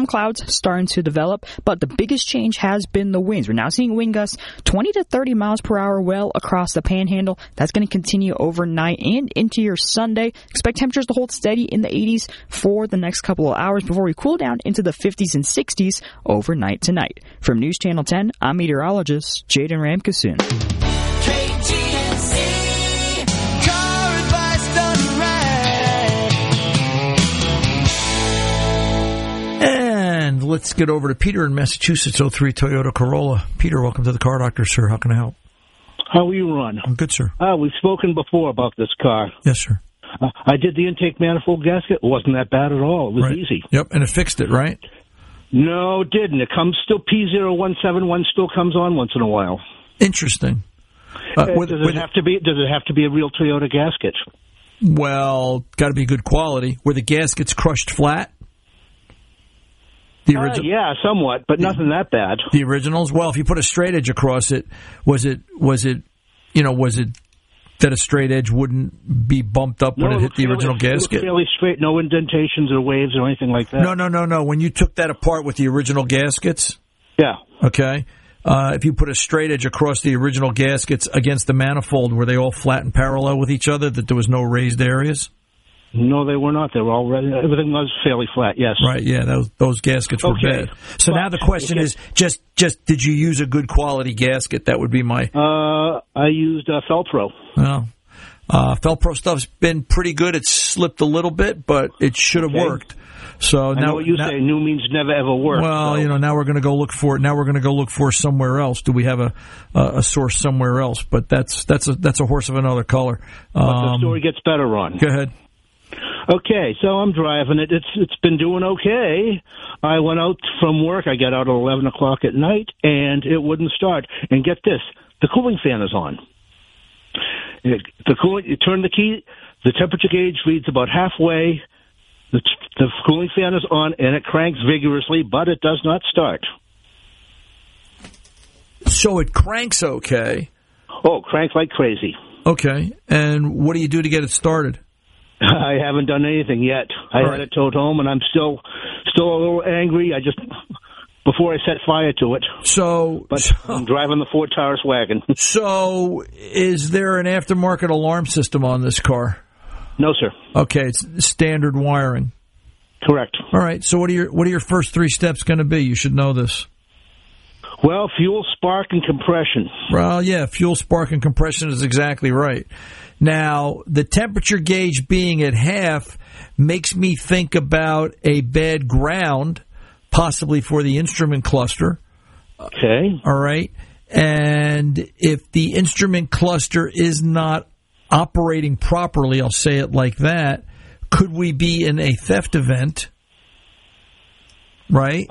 some clouds starting to develop, but the biggest change has been the winds. We're now seeing wind gusts 20 to 30 miles per hour well across the panhandle. That's going to continue overnight and into your Sunday. Expect temperatures to hold steady in the 80s for the next couple of hours before we cool down into the 50s and 60s overnight tonight. From News Channel 10, I'm meteorologist Jaden Ramkusun. And let's get over to Peter in Massachusetts, 03 Toyota Corolla. Peter, welcome to the Car Doctor, sir. How can I help? How are you, Ron? I'm good, sir. We've spoken before about this car. Yes, sir. I did the intake manifold gasket. It wasn't that bad at all. It was easy. Yep, and it fixed it, right? No, it didn't. It comes still, P0171 still comes on once in a while. Interesting. Does it have to be a real Toyota gasket? Well, got to be good quality. Were the gaskets crushed flat? Yeah, somewhat, but nothing that bad. The originals? Well, if you put a straight edge across it, was it that a straight edge wouldn't be bumped up when it hit the original gasket? It was fairly straight, no indentations or waves or anything like that. No. When you took that apart with the original gaskets? Yeah. Okay. If you put a straight edge across the original gaskets against the manifold, were they all flat and parallel with each other, that there was no raised areas? No, they were not. They were all ready. Everything was fairly flat, yes. Right, yeah, those gaskets were bad. So now the question is, just did you use a good quality gasket? That would be my... I used Felpro. Well, Felpro stuff's been pretty good. It's slipped a little bit, but it should have worked. So I know what you say. New means never ever work. Well, so. Now we're going to go look for it. Now we're going to go look for somewhere else. Do we have a source somewhere else? But that's a horse of another color. But the story gets better, Ron. Go ahead. Okay, so I'm driving it. It's been doing okay. I went out from work. I got out at 11 o'clock at night, and it wouldn't start. And get this, the cooling fan is on. You turn the key, the temperature gauge reads about halfway. The cooling fan is on, and it cranks vigorously, but it does not start. So it cranks okay? Oh, cranks like crazy. Okay, and what do you do to get it started? I haven't done anything yet. I had it towed home, and I'm still a little angry. Before I set fire to it. But I'm driving the Ford Taurus wagon. So, is there an aftermarket alarm system on this car? No, sir. Okay, it's standard wiring. Correct. All right. So, what are your first three steps going to be? You should know this. Well, fuel, spark, and compression. Well, yeah, fuel, spark, and compression is exactly right. Now, the temperature gauge being at half makes me think about a bad ground, possibly for the instrument cluster. Okay. All right. And if the instrument cluster is not operating properly, I'll say it like that, could we be in a theft event? Right?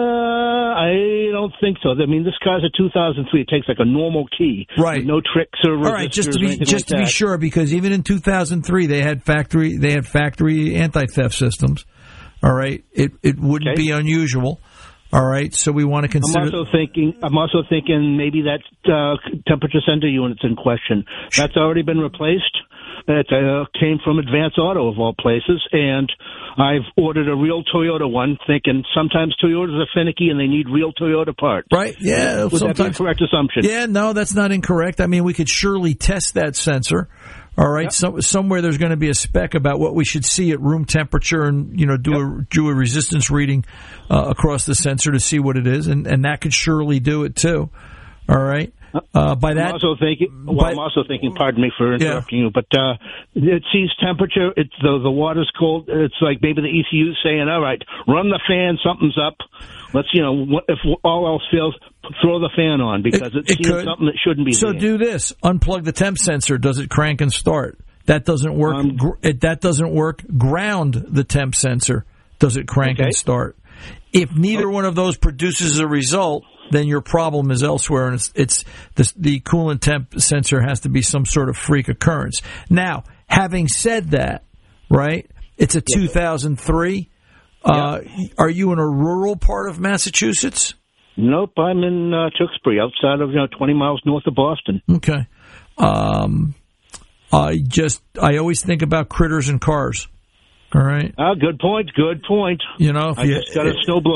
I don't think so. I mean, this car's a 2003. It takes like a normal key. Right. With no tricks or resistors. All right, just to be sure, because even in 2003 they had factory anti-theft systems. All right. It wouldn't be unusual. All right. So we want to consider. I'm also thinking maybe that temperature sensor unit's in question. That's already been replaced. It came from Advance Auto, of all places, and I've ordered a real Toyota one, thinking sometimes Toyotas are finicky and they need real Toyota parts. Right, yeah. Would that be a correct assumption? Yeah, no, that's not incorrect. I mean, we could surely test that sensor. All right, somewhere there's going to be a spec about what we should see at room temperature and, do a resistance reading across the sensor to see what it is, and that could surely do it too. All right. I'm also thinking, pardon me for interrupting you, but it sees temperature. The water's cold. It's like maybe the ECU saying, all right, run the fan, something's up. Let's, if all else fails, throw the fan on, because it's seeing something that shouldn't be there. So do this. Unplug the temp sensor. Does it crank and start? That doesn't work. That doesn't work. Ground the temp sensor. Does it crank and start? If neither one of those produces a result, then your problem is elsewhere, and it's the coolant temp sensor has to be some sort of freak occurrence. Now, having said that, right, it's a 2003. Are you in a rural part of Massachusetts? Nope, I'm in Tewksbury, outside of 20 miles north of Boston. Okay. I always think about critters and cars. All right. Good point. If I just got a snowblower